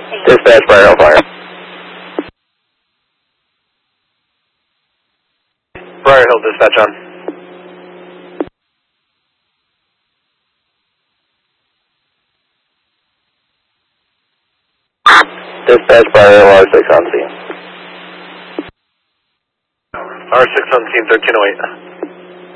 Dispatch, Briar Hill Fire. Briar Hill dispatch on. Dispatch, Briar Hill R6 on scene. R6 on scene, 1308.